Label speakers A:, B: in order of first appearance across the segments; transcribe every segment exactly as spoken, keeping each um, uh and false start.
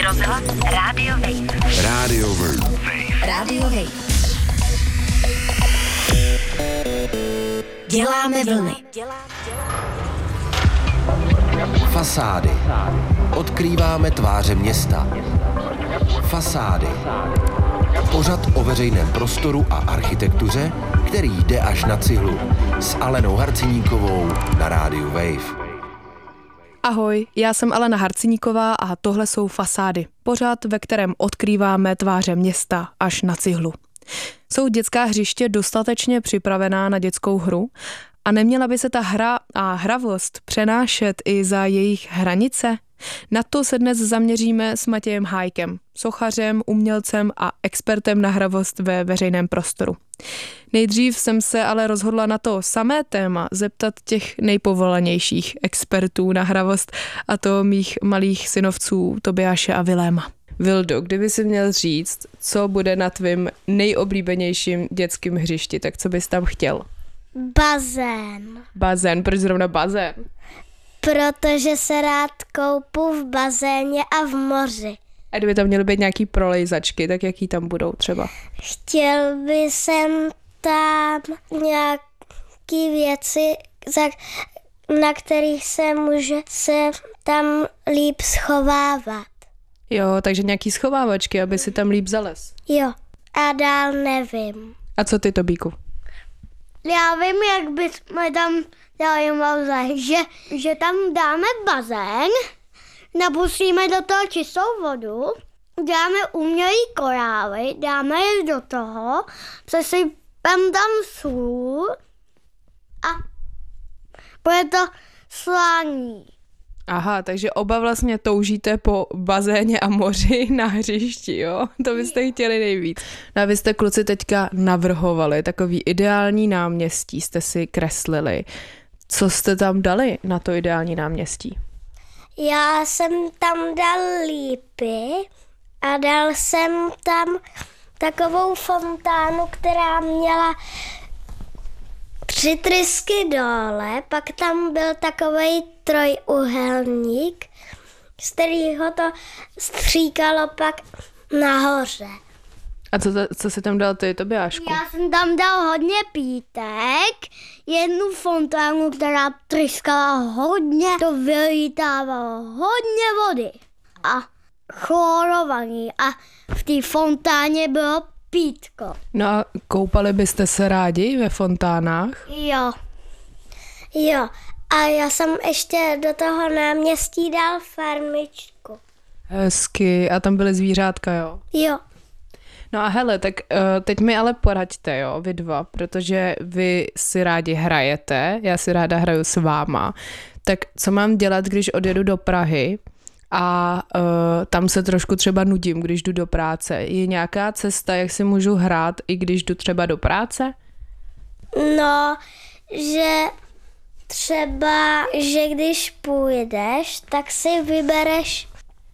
A: rozhlas Rádio Wave.
B: Rádio Wave.
A: Rádio Wave. Děláme vlny.
B: Fasády. Odkrýváme tváře města. Fasády. Pořad o veřejném prostoru a architektuře, který jde až na cihlu. S Alenou Harciníkovou na Rádiu Wave.
C: Ahoj, já jsem Alena Harciníková a tohle jsou Fasády. Pořad, ve kterém odkrýváme tváře města až na cihlu. Jsou dětská hřiště dostatečně připravená na dětskou hru? A neměla by se ta hra a hravost přenášet i za jejich hranice? Na to se dnes zaměříme s Matějem Hájkem, sochařem, umělcem a expertem na hravost ve veřejném prostoru. Nejdřív jsem se ale rozhodla na to samé téma zeptat těch nejpovolanějších expertů na hravost, a to mých malých synovců Tobiáše a Viléma. Vildo, kdyby si měl říct, co bude na tvým nejoblíbenějším dětským hřišti, tak co bys tam chtěl?
D: Bazén.
C: Bazén, proč zrovna bazén?
D: Protože se rád koupu v bazéně a v moři.
C: A kdyby tam měly být nějaký prolejzačky, tak jaký tam budou třeba?
D: Chtěl by jsem tam nějaký věci, za, na kterých se může se tam líp schovávat.
C: Jo, takže nějaký schovávačky, aby si tam líp zales.
D: Jo, a dál nevím.
C: A co ty, Tobíku?
D: Já vím, jak bychom tam dali bazén, že, že tam dáme bazén, napustíme do toho čistou vodu, dáme umělý korály, dáme je do toho, sesypem tam sůl a bude to slaný.
C: Aha, takže oba vlastně toužíte po bazéně a moři na hřišti, jo? To byste chtěli nejvíc. No a vy jste, kluci, teďka navrhovali takový ideální náměstí, jste si kreslili. Co jste tam dali na to ideální náměstí?
D: Já jsem tam dal lípy a dal jsem tam takovou fontánu, která měla tři trysky dole, pak tam byl takovej trojúhelník, z kterého to stříkalo pak nahoře.
C: A co, to, co jsi tam dal ty, Tobiášku?
D: Já jsem tam dal hodně pítek, jednu fontánu, která tryskala hodně, to vylítávalo hodně vody a chlorovaný a v té fontáně bylo pítko.
C: No a koupali byste se rádi ve fontánách?
D: Jo, jo. A já jsem ještě do toho náměstí dal farmičku.
C: Hezky. A tam byly zvířátka, jo?
D: Jo.
C: No a hele, tak uh, teď mi ale poraďte, jo, vy dva, protože vy si rádi hrajete, já si ráda hraju s váma. Tak co mám dělat, když odjedu do Prahy a uh, tam se trošku třeba nudím, když jdu do práce? Je nějaká cesta, jak si můžu hrát, i když jdu třeba do práce?
D: No, že třeba, že když půjdeš, tak si vybereš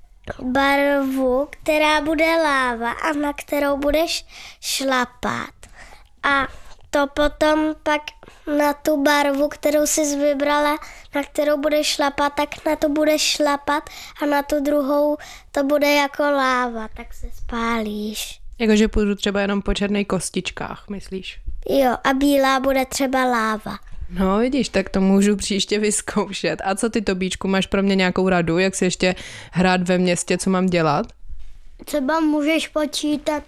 D: barvu, která bude láva a na kterou budeš šlapat. A to potom pak na tu barvu, kterou jsi vybrala, na kterou budeš šlapat, tak na to budeš šlapat a na tu druhou to bude jako láva, tak se spálíš.
C: Jakože půjdu třeba jenom po černých kostičkách, myslíš?
D: Jo, a bílá bude třeba láva.
C: No vidíš, tak to můžu příště vyzkoušet. A co ty, Tobíčku, máš pro mě nějakou radu, jak si ještě hrát ve městě, co mám dělat?
D: Třeba můžeš počítat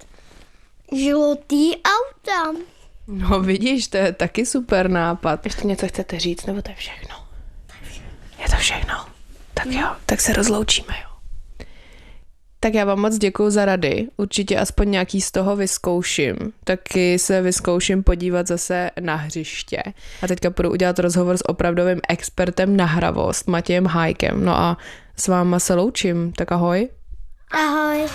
D: žlutý auta.
C: No vidíš, to je taky super nápad. Ještě něco chcete říct, nebo to je všechno? Je to všechno. Tak jo, tak se rozloučíme, jo. Tak já vám moc děkuju za rady. Určitě aspoň nějaký z toho vyzkouším. Taky se vyzkouším podívat zase na hřiště. A teďka půjdu udělat rozhovor s opravdovým expertem na hravost, Matějem Hájkem. No a s váma se loučím. Tak ahoj.
D: Ahoj.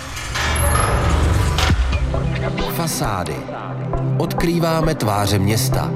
B: Fasády. Odkrýváme tváře města.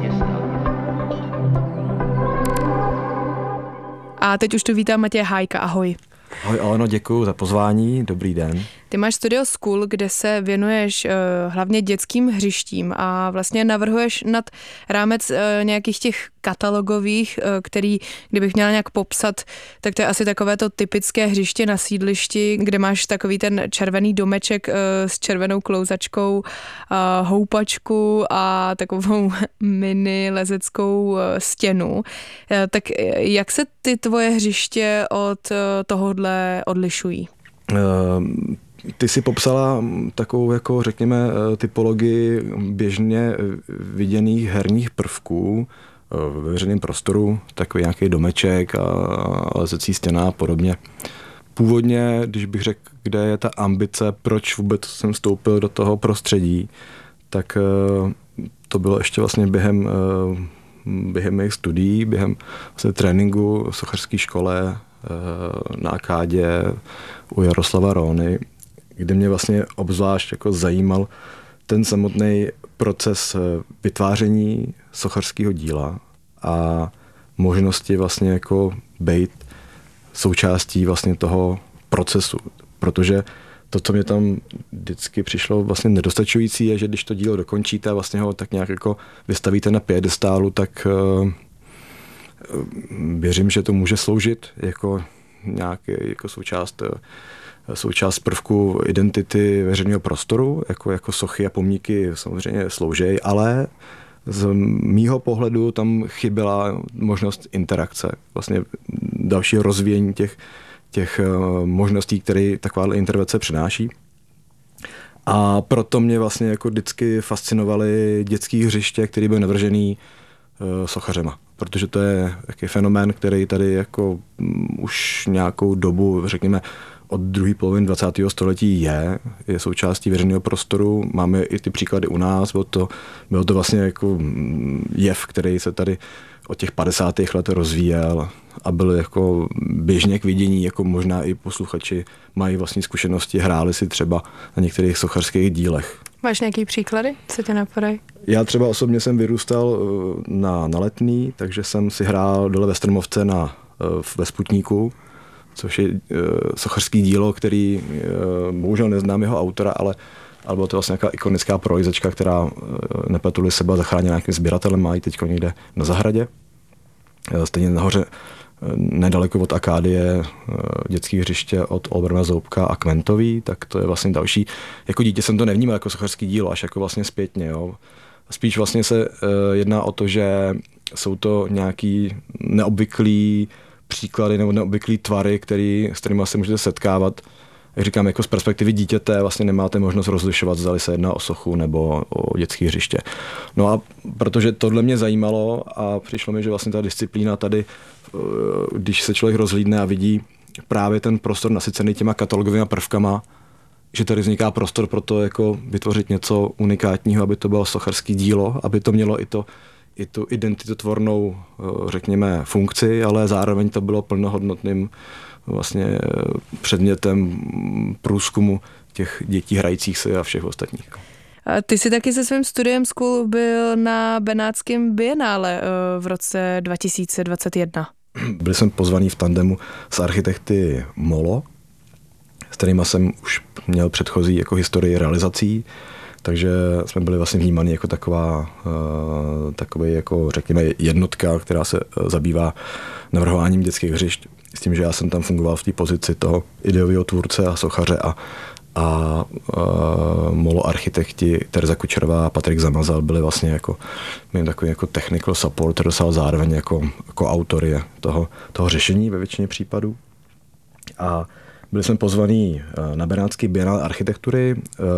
C: A teď už tu vítám Matěje Hájka. Ahoj.
E: Ahoj Aleno, děkuju za pozvání, dobrý den.
C: Ty máš Studio School, kde se věnuješ uh, hlavně dětským hřištím a vlastně navrhuješ nad rámec uh, nějakých těch katalogových, uh, který, kdybych měla nějak popsat, tak to je asi takové to typické hřiště na sídlišti, kde máš takový ten červený domeček uh, s červenou klouzačkou, uh, houpačku a takovou mini lezeckou uh, stěnu. Uh, tak jak se ty tvoje hřiště od uh, tohohle odlišují?
E: Ty si popsala takovou, jako řekněme, typologii běžně viděných herních prvků ve veřejném prostoru, takový nějaký domeček a lezecí stěna a podobně. Původně, když bych řekl, kde je ta ambice, proč vůbec jsem vstoupil do toho prostředí, tak to bylo ještě vlastně během, během mých studií, během vlastně tréninku v sochařské škole na Akádě u Jaroslava Róny, kde mě vlastně obzvlášť jako zajímal ten samotný proces vytváření sochařského díla a možnosti vlastně jako být součástí vlastně toho procesu, protože to, co mě tam vždycky přišlo vlastně nedostačující, je, že když to dílo dokončíte a vlastně ho tak nějak jako vystavíte na piedestálu, tak věřím, že to může sloužit jako nějaký jako součást, součást prvku identity veřejného prostoru, jako, jako sochy a pomníky samozřejmě slouží, ale z mýho pohledu tam chyběla možnost interakce, vlastně další rozvíjení těch, těch možností, které taková intervence přináší. A proto mě vlastně jako vždycky fascinovaly dětské hřiště, které byly navržený sochařema. Protože to je jaký fenomén, který tady jako už nějakou dobu, řekněme, od druhé poloviny dvacátého století je, je součástí veřejného prostoru. Máme i ty příklady u nás, bylo to, bylo to vlastně jako jev, který se tady od těch padesátých let rozvíjel a byl jako běžně k vidění, jako možná i posluchači mají vlastní zkušenosti, hráli si třeba na některých sochařských dílech.
C: Máš nějaký příklady, co tě napadají?
E: Já třeba osobně jsem vyrůstal na, na Letný, takže jsem si hrál dole ve Strmovce na, ve Sputníku, což je sochařský dílo, který bohužel neznám jeho autora, ale, ale byla to vlastně nějaká ikonická prolízečka, která nepletuli seba zachránila nějakým sběratelem, má ji teď někde na zahradě. Stejně nahoře nedaleko od Akádie dětské hřiště od Olbrana Zoubka a Kmentový, tak to je vlastně další. Jako dítě jsem to nevnímal jako sochařský dílo, až jako vlastně zpětně. Jo. Spíš vlastně se jedná o to, že jsou to nějaký neobvyklý příklady nebo neobvyklý tvary, který, s kterými se můžete setkávat. Jak říkám, jako z perspektivy dítěte vlastně nemáte možnost rozlišovat, zda se jedná o sochu nebo o dětské hřiště. No a protože tohle mě zajímalo a přišlo mi, že vlastně ta disciplína tady, když se člověk rozhlídne a vidí právě ten prostor nasycený těma katalogovými prvkama, že tady vzniká prostor pro to jako vytvořit něco unikátního, aby to bylo sochařský dílo, aby to mělo i to i tu identitotvornou, řekněme, funkci, ale zároveň to bylo plnohodnotným vlastně předmětem průzkumu těch dětí hrajících se a všech ostatních.
C: A ty jsi taky se svým studiem School byl na Benátském bienále v roce dva tisíce dvacet jedna.
E: Byl jsem pozvaný v tandemu s architekty Molo, s kterýma jsem už měl předchozí jako historii realizací, takže jsme byli vlastně vnímaní jako taková, takový jako řekněme jednotka, která se zabývá navrhováním dětských hřišť. S tím, že já jsem tam fungoval v té pozici toho ideového tvůrce a sochaře a, a, a Molo architekti Tereza Kučerová a Patrik Zamazal byli vlastně jako, takový jako technical supporters, ale zároveň jako, jako autory toho, toho řešení ve většině případů. A byli jsme pozvaní na Benátský bienál architektury,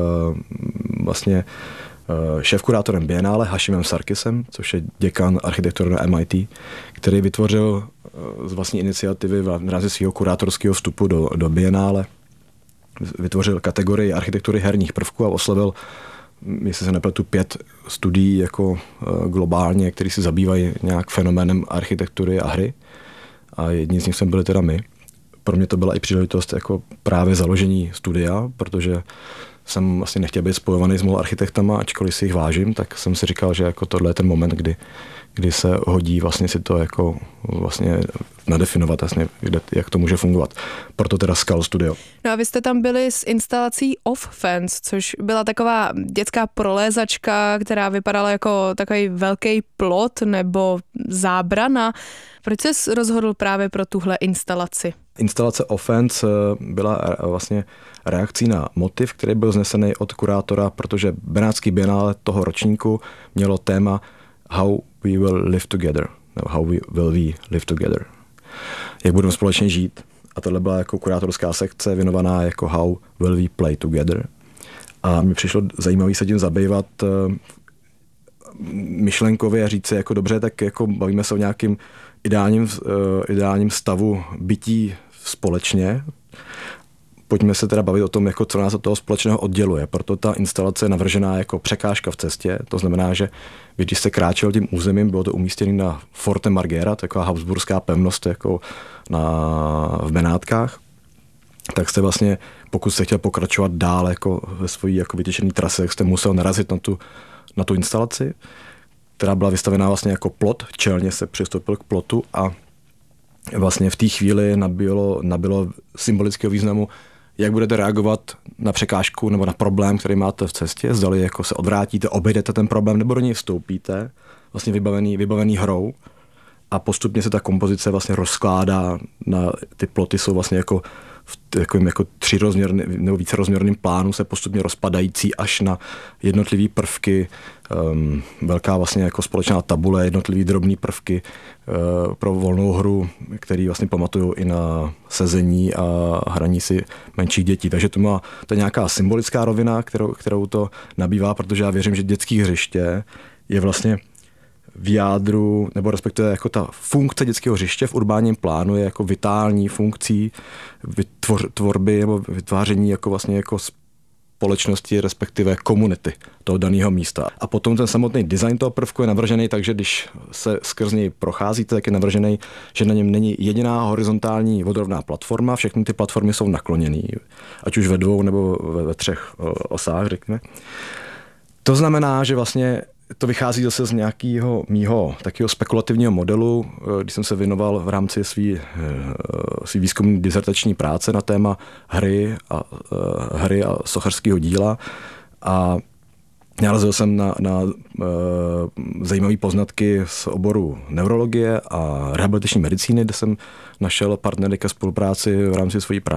E: vlastně šéfkurátorem bienále Hašimem Sarkisem, což je děkan architektury na M I T, který vytvořil z vlastní iniciativy v rámci svého kurátorského vstupu do, do bienále. Vytvořil kategorii architektury herních prvků a oslovil, jestli se nepletu, pět studií jako globálně, které se zabývají nějak fenoménem architektury a hry. A jedni z nich jsme byli teda my. Pro mě to byla i příležitost jako právě založení studia, protože jsem vlastně nechtěl být spojovaný s mou architektama, ačkoliv si jich vážím, tak jsem si říkal, že jako tohle je ten moment, kdy, kdy se hodí vlastně si to jako vlastně nadefinovat, vlastně, kde, jak to může fungovat. Proto teda Skal Studio.
C: No a vy jste tam byli s instalací Off Fence, což byla taková dětská prolézačka, která vypadala jako takový velký plot nebo zábrana. Proč jsi rozhodl právě pro tuhle instalaci?
E: Instalace Offense byla vlastně reakcí na motiv, který byl znesený od kurátora, protože Benátský bienále toho ročníku mělo téma How we will live together, nebo How we will we live together. Jak budeme společně žít. A tohle byla jako kurátorská sekce věnovaná jako How will we play together. A mi přišlo zajímavý se tím zabývat myšlenkově a říct si jako dobře, tak jako bavíme se o nějakým ideálním, ideálním stavu bytí společně. Pojďme se teda bavit o tom, jako co nás od toho společného odděluje. Proto ta instalace je navržená jako překážka v cestě. To znamená, že vy, když jste kráčel tím územím, bylo to umístěné na Forte Marghera, taková habsburská pevnost jako na, v Benátkách, tak jste vlastně, pokud jste chtěl pokračovat dál jako ve svojí jako vytyčené trase, tak jste musel narazit na tu, na tu instalaci, která byla vystavená vlastně jako plot, čelně se přistoupil k plotu a vlastně v té chvíli nabilo, nabilo symbolického významu, jak budete reagovat na překážku nebo na problém, který máte v cestě, zdali jako se odvrátíte, obejdete ten problém nebo do něj vstoupíte, vlastně vybavený, vybavený hrou a postupně se ta kompozice vlastně rozkládá na, ty ploty jsou vlastně jako v takovým jako třirozměrný nebo vícerozměrným plánu se postupně rozpadající až na jednotlivý prvky, um, velká vlastně jako společná tabule, jednotlivý drobný prvky uh, pro volnou hru, který vlastně pamatují i na sezení a hraní si menších dětí. Takže to má to je nějaká symbolická rovina, kterou, kterou to nabývá, protože já věřím, že dětské hřiště je vlastně v jádru, nebo respektive jako ta funkce dětského hřiště v urbánním plánu je jako vitální funkcí vytvor, tvorby nebo vytváření jako vlastně jako společnosti, respektive komunity toho daného místa. A potom ten samotný design toho prvku je navržený, takže když se skrz něj procházíte, tak je navržený, že na něm není jediná horizontální vodorovná platforma, všechny ty platformy jsou nakloněné, ať už ve dvou nebo ve, ve třech osách, řekněme. To znamená, že vlastně to vychází zase z nějakého mýho takového spekulativního modelu, když jsem se věnoval v rámci svý, svý výzkumní dizertační práce na téma hry a, hry a sochařského díla a narazil jsem na, na uh, zajímavé poznatky z oboru neurologie a rehabilitační medicíny, kde jsem našel partnery ke spolupráci v rámci své